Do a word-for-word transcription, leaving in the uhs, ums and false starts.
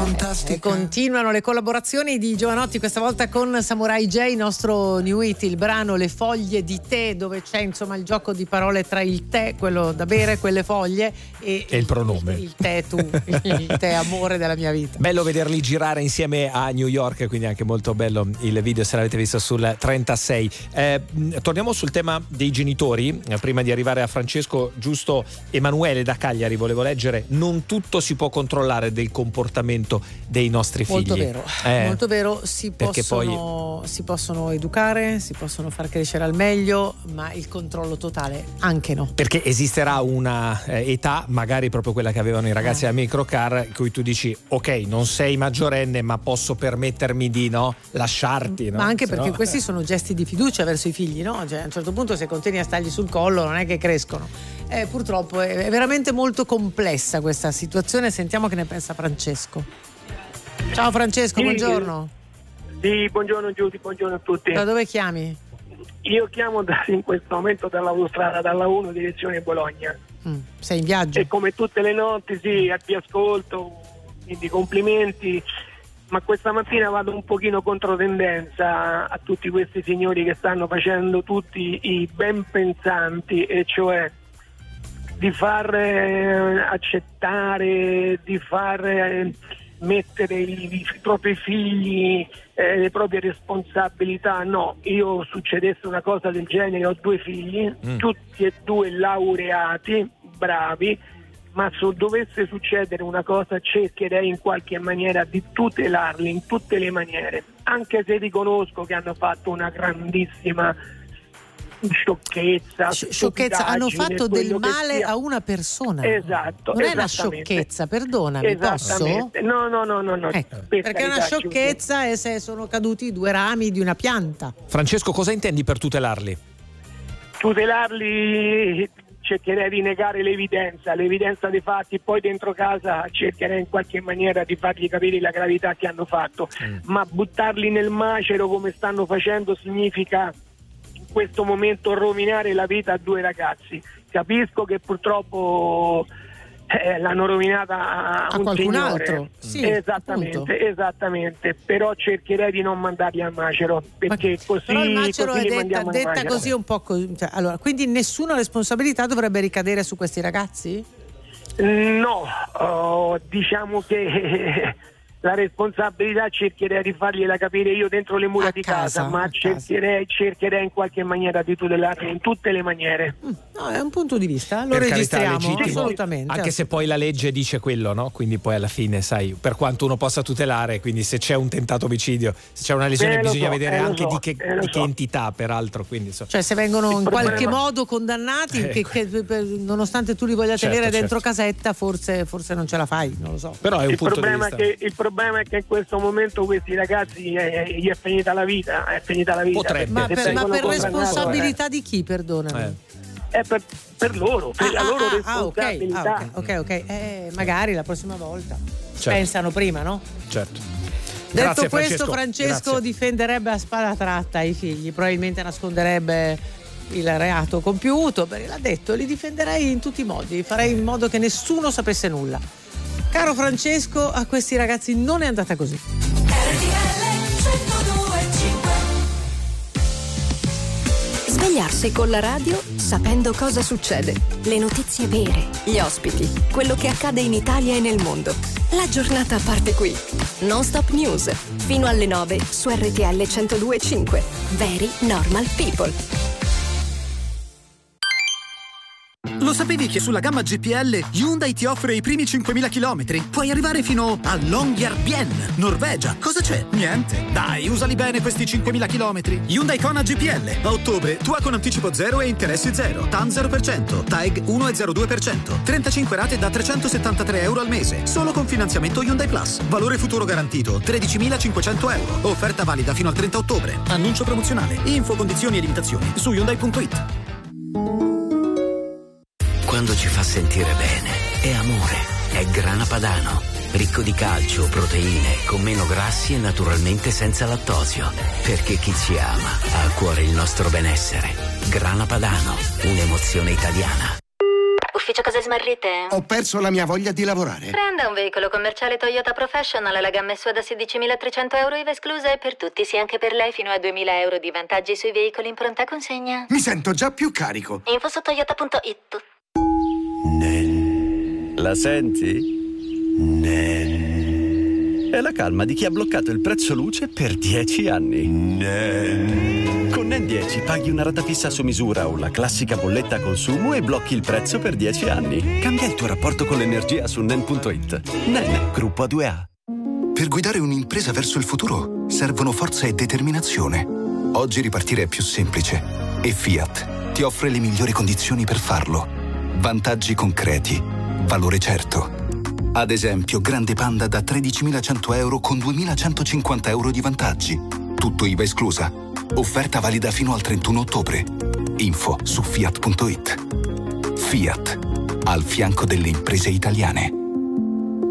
fantastica. E continuano le collaborazioni di Giovanotti, questa volta con Samurai J, il nostro new hit, il brano Le foglie di tè, dove c'è insomma il gioco di parole tra il tè, quello da bere, quelle foglie, e, e il pronome. Il, il tè tu, il tè amore della mia vita. Bello vederli girare insieme a New York, quindi anche molto bello il video se l'avete visto sul trentasei. Eh, torniamo sul tema dei genitori, prima di arrivare a Francesco. Giusto, Emanuele da Cagliari volevo leggere: non tutto si può controllare del comportamento dei nostri figli. Molto vero, eh, molto vero, si possono, poi... si possono educare, si possono far crescere al meglio, ma il controllo totale anche no. Perché esisterà una eh, età, magari proprio quella che avevano i ragazzi eh. della microcar, in cui tu dici ok, non sei maggiorenne ma posso permettermi di no lasciarti, no? Ma anche Se perché no... questi sono gesti di fiducia verso i figli, no? Cioè, a un certo punto se continui a stargli sul collo non è che crescono. Eh, purtroppo è, è veramente molto complessa questa situazione. Sentiamo che ne pensa Francesco. Ciao Francesco, sì, buongiorno. Sì, buongiorno Giudi, buongiorno a tutti. Da dove chiami? Io chiamo da, in questo momento dall'autostrada, dalla uno direzione Bologna. Mm, sei in viaggio? E come tutte le notti, sì, ti ascolto, quindi complimenti. Ma questa mattina vado un pochino controtendenza a tutti questi signori che stanno facendo tutti i ben pensanti, e cioè di far eh, accettare, di far eh, mettere i, i propri figli, eh, le proprie responsabilità. No, io succedesse una cosa del genere, ho due figli, mm. tutti e due laureati, bravi, ma se dovesse succedere una cosa cercherei in qualche maniera di tutelarli in tutte le maniere, anche se riconosco che hanno fatto una grandissima sciocchezza, sciocchezza, hanno fatto del male a una persona. Esatto, non è una sciocchezza, perdonami, posso? No, no, no, no, no. Ecco, per perché è una sciocchezza è se sono caduti due rami di una pianta. Francesco, cosa intendi per tutelarli? Tutelarli cercherei di negare l'evidenza, l'evidenza dei fatti, poi dentro casa cercherei in qualche maniera di fargli capire la gravità che hanno fatto, mm. ma buttarli nel macero come stanno facendo significa in questo momento rovinare la vita a due ragazzi. Capisco che purtroppo eh, l'hanno rovinata a, a un qualcun signore. altro, sì, esattamente, appunto. esattamente, però cercherei di non mandarli al macero, perché ma, così, però il macero così è detta, detta così un po' così, cioè, allora, quindi nessuna responsabilità dovrebbe ricadere su questi ragazzi? No, oh, diciamo che la responsabilità cercherei di fargliela capire io dentro le mura a di casa, casa, ma cercherei, cercherei in qualche maniera di tutelarli in tutte le maniere. Mm, no, è un punto di vista, lo per registriamo carità, assolutamente. Anche se poi la legge dice quello, no? Quindi poi alla fine, sai, per quanto uno possa tutelare, quindi se c'è un tentato omicidio, se c'è una lesione, eh, bisogna so, vedere eh, anche so, di, che, eh, di so. che entità, peraltro. Quindi, so. Cioè se vengono il in problema... qualche modo condannati, eh, che, che per, nonostante tu li voglia certo, tenere dentro certo. casetta, forse, forse non ce la fai, non lo so. Però è un il punto problema di vista. È che, il problema è che in questo momento questi ragazzi eh, gli è finita la vita, è finita la vita. Potrebbe. Ma per, ma per responsabilità eh. di chi, perdonami? Eh. È per, per loro, per ah, la loro ah, responsabilità. Ah, ok, ok, ok. Eh, magari la prossima volta certo. pensano prima, no? Certo. Detto Grazie, questo, Francesco, Francesco Grazie. difenderebbe a spada tratta i figli, probabilmente nasconderebbe il reato compiuto, perché l'ha detto, li difenderei in tutti i modi, farei in modo che nessuno sapesse nulla. Caro Francesco, a questi ragazzi non è andata così. Svegliarsi con la radio sapendo cosa succede, le notizie vere, gli ospiti, quello che accade in Italia e nel mondo. La giornata parte qui. Non Stop News, fino alle nove su R T L centodue e cinque. Very Normal People. Lo sapevi che sulla gamma G P L Hyundai ti offre i primi cinquemila chilometri? Puoi arrivare fino a Longyearbyen, Norvegia. Cosa c'è? Niente. Dai, usali bene questi cinquemila chilometri. Hyundai Kona G P L. A ottobre, tua con anticipo zero e interessi zero. T A N zero per cento. T A E G uno virgola zero due per cento. trentacinque rate da trecentosettantatré euro al mese. Solo con finanziamento Hyundai Plus. Valore futuro garantito tredicimilacinquecento euro. Offerta valida fino al trenta ottobre. Annuncio promozionale. Info, condizioni e limitazioni su Hyundai punto it. Quando ci fa sentire bene, è amore, è Grana Padano. Ricco di calcio, proteine, con meno grassi e naturalmente senza lattosio. Perché chi ci ama ha a cuore il nostro benessere. Grana Padano, un'emozione italiana. ufficio cose smarrite? Ho perso la mia voglia di lavorare. Prenda un veicolo commerciale Toyota Professional alla gamma S U A da sedicimilatrecento euro I V A esclusa e per tutti, sì anche per lei, fino a duemila euro di vantaggi sui veicoli in pronta consegna. Mi sento già più carico. Info su toyota punto it. La senti? È la calma di chi ha bloccato il prezzo luce per dieci anni. Con N dieci paghi una rata fissa su misura o la classica bolletta a consumo e blocchi il prezzo per dieci anni. Cambia il tuo rapporto con l'energia su nen punto it. Nen, gruppo A due A. Per guidare un'impresa verso il futuro servono forza e determinazione. Oggi ripartire è più semplice e Fiat ti offre le migliori condizioni per farlo. Vantaggi concreti, valore certo. Ad esempio, Grande Panda da tredicimilacento euro con duemilacentocinquanta euro di vantaggi. Tutto I V A esclusa. Offerta valida fino al trentuno ottobre. Info su fiat punto it. Fiat, al fianco delle imprese italiane.